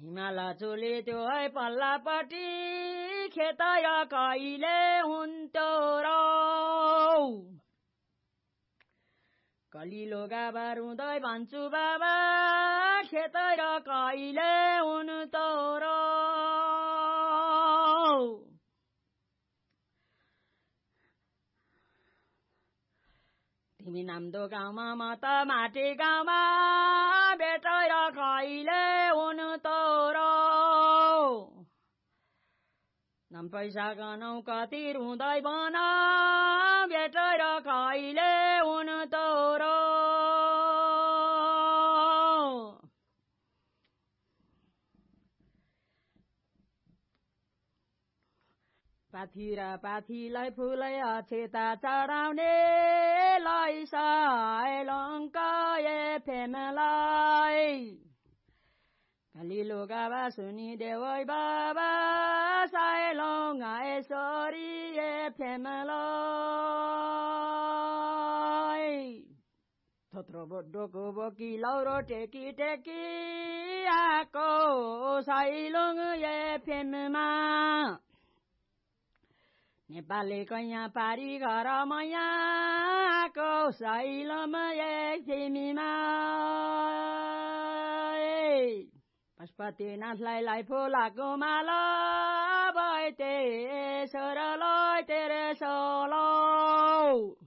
हिमाल चोली त्यो है पल्लापट्टि खेत या कहिले हुन्थ्यो र कलिलो गाबा रुँदै भन्छु बाबा खेत र कहिले हुन्थ्यो र तिमी नाम्दो गाउँमा म त माटी गाउँमा भेटेर कहिले हुन्थ्यो र नाम पैसा गनौ कति रुँदै बन भेटेर कहिले हुन्थ्यो र पाथी र पाथीलाई फुलै अक्षता चढाउने लैसाइलङ्क फेमलाई कलिलो गाबा सुनिदेऊ बाबा साइलङ आएसरी फेमलाई थोत्रो बोड्डोको बोकी लौरो टेकी टेकी आको साइलङ फेममा नेपाली कैया पारी घर मैयाको साइलम थिमीमा पशुपतिनाथलाई लाई फुलाको माला भैते सरलाई तेरे सोलो